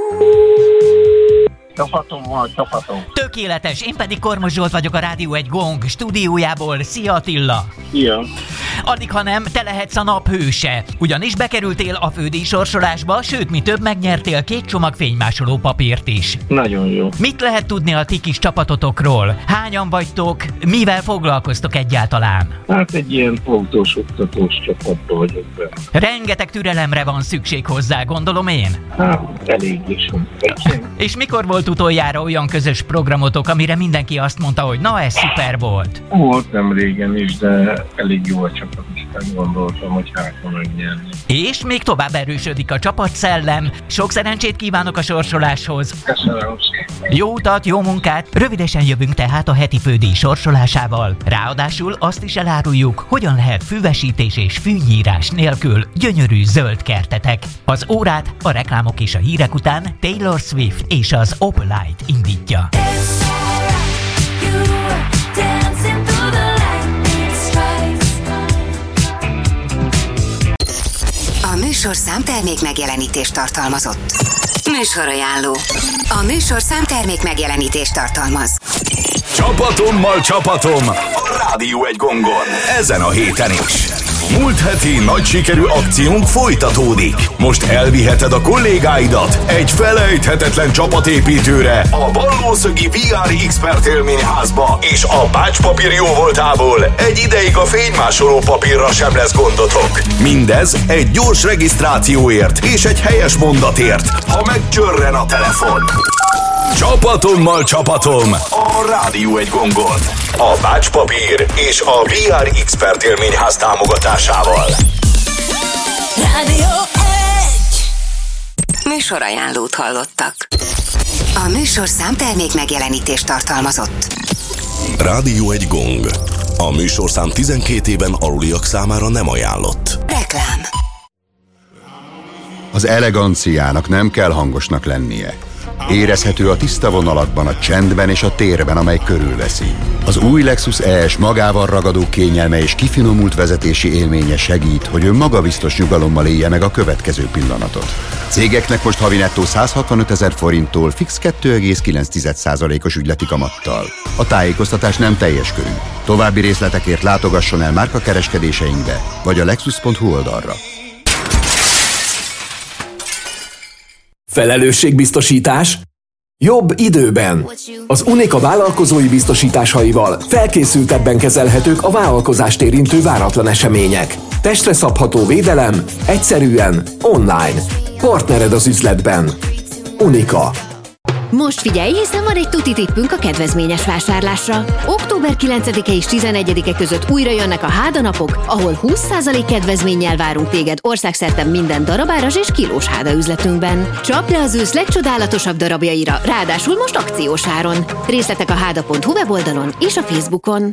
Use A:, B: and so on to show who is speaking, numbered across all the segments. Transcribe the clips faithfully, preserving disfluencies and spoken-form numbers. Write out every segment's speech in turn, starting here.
A: Csapatom van, csapatom.
B: Tökéletes, én pedig Kormos Zsolt vagyok a Rádió egy Gong stúdiójából. Szia Attila!
A: Szia!
B: Addig, ha nem, te lehetsz a nap hőse. Ugyanis bekerültél a fődíj sorsolásba, sőt, mi több, megnyertél két csomag fénymásoló papírt is.
A: Nagyon jó.
B: Mit lehet tudni a ti kis csapatotokról? Hányan vagytok? Mivel foglalkoztok egyáltalán?
A: Hát egy ilyen autós, oktatós csapatban vagyok benne.
B: Rengeteg türelemre van szükség hozzá, gondolom én?
A: Hát elég is van.
B: És mikor volt utoljára olyan közös programotok, amire mindenki azt mondta, hogy na, ez szuper volt?
A: Volt nem régen is, de elég jó a csapat, és meggondoltam, hogy hát ha megnyerni.
B: És még tovább erősödik a csapatszellem. Sok szerencsét kívánok a sorsoláshoz.
A: Köszönöm szépen.
B: Jó utat, jó munkát! Rövidesen jövünk tehát a heti fődíj sorsolásával. Ráadásul azt is eláruljuk, hogyan lehet füvesítés és fűnyírás nélkül gyönyörű zöld kertetek. Az órát a reklámok és a hírek után Taylor Swift és az Opalite indítja.
C: A műsorszám termék megjelenítést tartalmazott. Műsorajánló. A műsorszám termék megjelenítést tartalmaz.
D: Csapatommal csapatom a Rádió egy Gongon. Ezen a héten is. Múlt heti nagy sikerű akciónk folytatódik. Most elviheted a kollégáidat egy felejthetetlen csapatépítőre, a Ballószögi vé er Expert élményházba, és a bácspapír jóvoltából egy ideig a fénymásoló papírra sem lesz gondotok. Mindez egy gyors regisztrációért és egy helyes mondatért, ha megcsörren a telefon. Csapatommal csapatom a Rádió egy Gongon. A bácspapír és a vé er Expert élményház támogatásával.
C: Rádió egy. Műsorajánlót hallottak. A műsorszám termék megjelenítést tartalmazott.
D: Rádió egy Gong. A műsorszám tizenkét éven aluliak számára nem ajánlott.
C: Reklám.
E: Az eleganciának nem kell hangosnak lennie. Érezhető a tiszta vonalakban, a csendben és a térben, amely körülveszi. Az új Lexus E S magával ragadó kényelme és kifinomult vezetési élménye segít, hogy ön magabiztos nyugalommal élje meg a következő pillanatot. Cégeknek most havi nettó száz hatvanötezer forinttól fix kettő egész kilenc százalékos ügyleti kamattal. A tájékoztatás nem teljes körű. További részletekért látogasson el márkakereskedéseinkbe, vagy a lexus pont hu oldalra.
F: Felelősségbiztosítás? Jobb időben. Az Unica vállalkozói biztosításaival felkészültebben kezelhetők a vállalkozást érintő váratlan események. Testre szabható védelem, egyszerűen, online. Partnered az üzletben. Unica.
G: Most figyelj, hiszen van egy tuti tippünk a kedvezményes vásárlásra. október kilencedike és tizenegyedike között újra jönnek a Háda napok, ahol húsz százalék kedvezménnyel várunk téged országszerte minden darabáras és kilós Háda üzletünkben. Csapd le az ősz legcsodálatosabb darabjaira, ráadásul most akciós áron. Részletek a háda pont hu weboldalon és a Facebookon.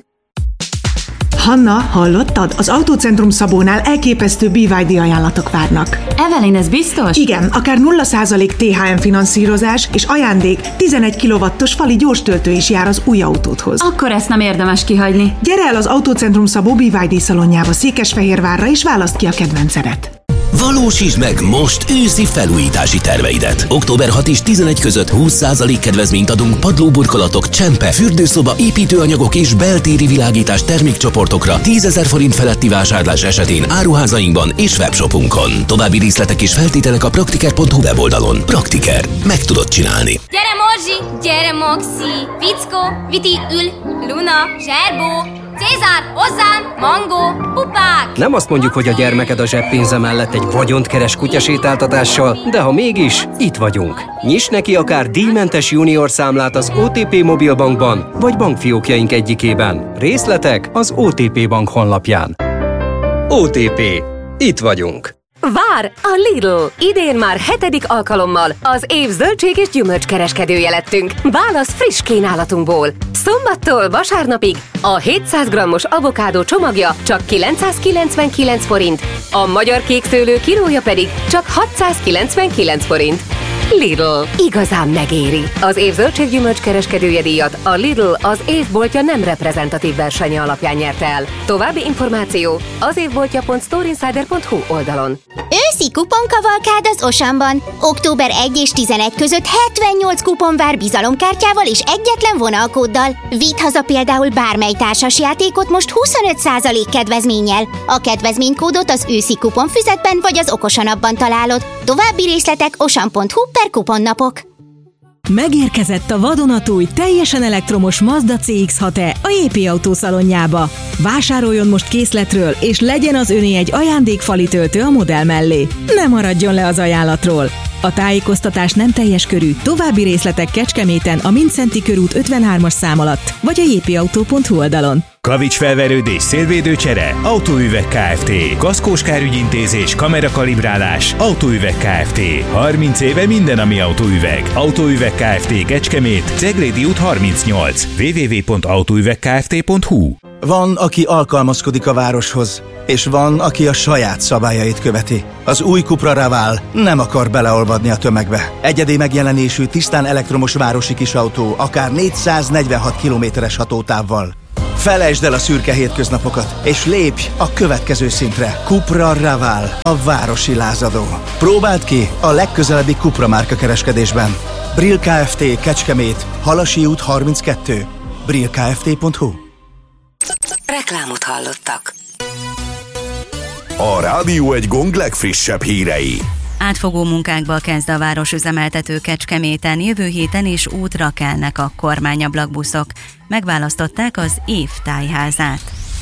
H: Hanna, hallottad? Az Autócentrum Szabónál elképesztő bé vé dé ajánlatok várnak.
I: Evelyn, ez biztos?
H: Igen, akár nulla százalék té há em finanszírozás és ajándék tizenegy kilowattos fali gyorstöltő is jár az új autódhoz.
I: Akkor ezt nem érdemes kihagyni.
H: Gyere el az Autócentrum Szabó bé vé dé szalonjába Székesfehérvárra és válaszd ki a kedvencedet.
J: Valósítsd meg most őszi felújítási terveidet. október hatodika és tizenegy között húsz százalék kedvezményt adunk padlóburkolatok, csempe, fürdőszoba, építőanyagok és beltéri világítás termékcsoportokra tízezer forint feletti vásárlás esetén áruházainkban és webshopunkon. További részletek és feltételek a praktiker pont hu weboldalon. Praktiker. Meg tudod csinálni.
K: Gyere Morzsi, gyere Moxi, Fickó, Viti, Ül, Luna, Zserbó, Cézár, hozzám, Mangó, pupák!
L: Nem azt mondjuk, hogy a gyermeked a zseppénze mellett egy vagyont keres kutyasétáltatással, de ha mégis, itt vagyunk. Nyiss neki akár díjmentes junior számlát az o té pé Mobilbankban, vagy bankfiókjaink egyikében. Részletek az o té pé Bank honlapján. o té pé. Itt vagyunk.
M: Vár a Lidl! Idén már hetedik alkalommal az év zöldség és gyümölcskereskedője lettünk. Válasz friss kínálatunkból. Szombattól vasárnapig a hétszáz grammos avokádó csomagja csak kilencszázkilencvenkilenc forint, a magyar kékszőlő kilója pedig csak hatszázkilencvenkilenc forint. Lidl. Igazán megéri. Az év zöldséggyümölcs kereskedője díjat a Lidl az évboltja nem reprezentatív versenye alapján nyerte el. További információ az évboltja pont storeinsider pont hu oldalon.
N: Őszi kuponkavalkád az Osamban. október elseje és tizenegy között hetvennyolc kupon vár bizalomkártyával és egyetlen vonalkóddal. Vidd haza például bármely társasjátékot most huszonöt százalék kedvezménnyel. A kedvezménykódot az őszi kuponfüzetben vagy az Okosanapban találod. További részletek osam pont hu per kuponnapok.
O: Megérkezett a vadonatúj, teljesen elektromos Mazda cé iksz hat e a jé pé Autó szalonjába. Vásároljon most készletről, és legyen az öné egy ajándékfali töltő a modell mellé. Ne maradjon le az ajánlatról! A tájékoztatás nem teljes körű, további részletek Kecskeméten a Mindszenty körút ötvenhármas szám alatt, vagy a jé pé autó pont hu oldalon.
P: Kavicsfelverődés, szélvédőcsere, Autóüveg Kft. Kaszkós kárügyintézés, kamerakalibrálás, Autóüveg Kft. harminc éve minden, ami autóüveg. Autóüveg Kft. Kecskemét, Ceglédi út harmincnyolc. double-u double-u double-u pont autóüveg kft pont hu.
Q: Van, aki alkalmazkodik a városhoz, és van, aki a saját szabályait követi. Az új Cupra Raval nem akar beleolvadni a tömegbe. Egyedi megjelenésű, tisztán elektromos városi kisautó, akár négyszáznegyvenhat kilométeres hatótávval. Felejtsd el a szürke hétköznapokat, és lépj a következő szintre. Cupra Raval, a városi lázadó. Próbáld ki a legközelebbi Cupra márka kereskedésben. Brill Kft. Kecskemét, Halasi út harminckettő. brill kft pont hu.
C: Reklámot hallottak.
D: A Rádió egy Gong legfrissebb hírei.
R: Átfogó munkákba kezd a városüzemeltető Kecskeméten, jövő héten is útra kelnek a kormányablakbuszok. Megválasztották az év tájházát.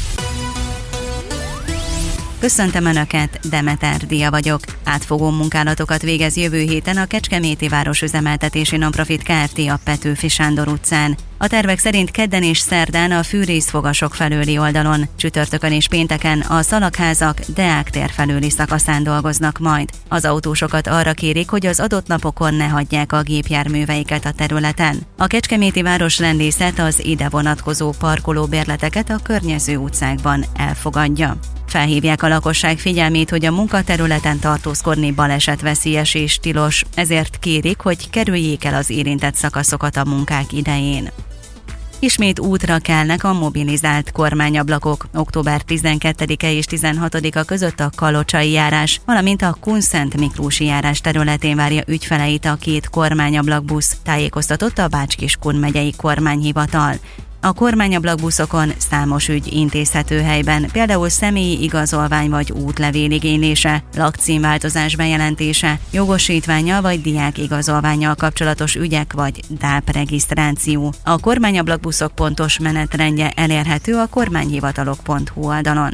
R: Köszöntöm Önöket, Demeter Dia vagyok. Átfogó munkálatokat végez jövő héten a Kecskeméti Városüzemeltetési Nonprofit Kft. A Petőfi Sándor utcán. A tervek szerint kedden és szerdán a fűrészfogasok felőli oldalon, csütörtökön és pénteken a Szalagházak Deák tér felőli szakaszán dolgoznak majd. Az autósokat arra kérik, hogy az adott napokon ne hagyják a gépjárműveiket a területen. A Kecskeméti Városrendészet az ide vonatkozó parkolóbérleteket a környező utcákban elfogadja. Felhívják a lakosság figyelmét, hogy a munkaterületen tartózkodni balesetveszélyes és tilos, ezért kérik, hogy kerüljék el az érintett szakaszokat a munkák idején. Ismét útra kelnek a mobilizált kormányablakok. október tizenkettedike és tizenhatodika között a kalocsai járás, valamint a Kunszent Miklósi járás területén várja ügyfeleit a két kormányablakbusz, tájékoztatott a Bács-Kiskun megyei kormányhivatal. A kormányablakbuszokon számos ügy intézhető helyben, például személyi igazolvány vagy útlevél igénylése, lakcímváltozás bejelentése, jogosítvánnyal vagy diák igazolvánnyal kapcsolatos ügyek vagy dáp regisztráció. A kormányablakbuszok pontos menetrendje elérhető a kormányhivatalok pont hu oldalon.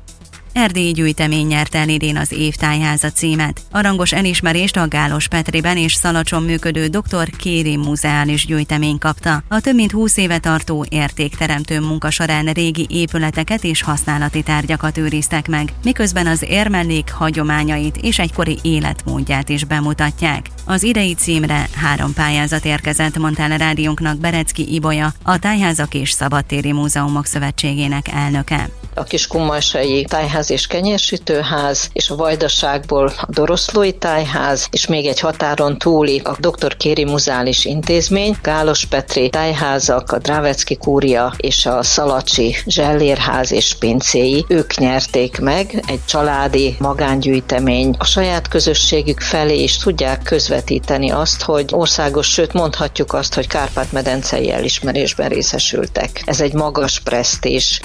R: Erdélyi gyűjtemény nyerte el idén az év tájháza címet. A rangos elismerést a Gálos Petriben és Szalacson működő doktor Kéri Muzeális Gyűjtemény kapta. A több mint húsz éve tartó értékteremtő munka során régi épületeket és használati tárgyakat őriztek meg, miközben az érmellék hagyományait és egykori életmódját is bemutatják. Az idei címre három pályázat érkezett, mondta el a rádiónknak Berecki Ibolya, a Tájházak és Szabadtéri Múzeumok Szövetségének elnöke.
S: A Kiskunmalsai Tájház és Kenyérsütőház, és a Vajdaságból a Doroszlói Tájház, és még egy határon túli a doktor Kéri Muzeális Intézmény, Gálos Petri Tájházak, a Drávecki Kúria és a Szalacsi Zsellérház és pincéi, ők nyerték meg, egy családi magángyűjtemény. A saját közösségük felé is tudják közvetíteni azt, hogy országos, sőt mondhatjuk azt, hogy Kárpát-medencei elismerésben részesültek. Ez egy magas presztízs.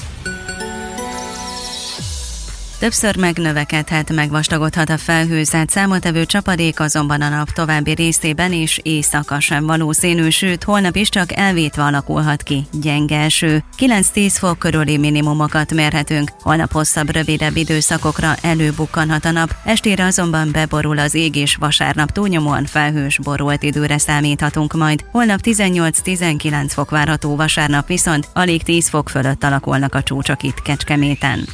R: Többször megnövekedhet, megvastagodhat a felhőzet, számottevő csapadék azonban a nap további részében és éjszaka sem valószínű, sőt holnap is csak elvétve alakulhat ki gyenge eső. kilenc-tíz fok körüli minimumokat mérhetünk, holnap hosszabb, rövidebb időszakokra előbukkanhat a nap, estére azonban beborul az ég és vasárnap túlnyomóan felhős, borult időre számíthatunk majd. Holnap tizennyolc-tizenkilenc fok várható, vasárnap viszont alig tíz fok fölött alakulnak a csúcsok itt Kecskeméten.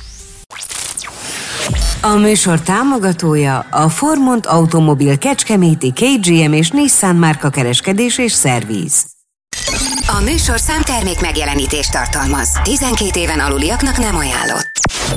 C: A műsor támogatója a Formont Automobil Kecskeméti ká gé em és Nissan márka kereskedés és szerviz. A műsor számtermék megjelenítést tartalmaz. tizenkét éven aluliaknak nem ajánlott.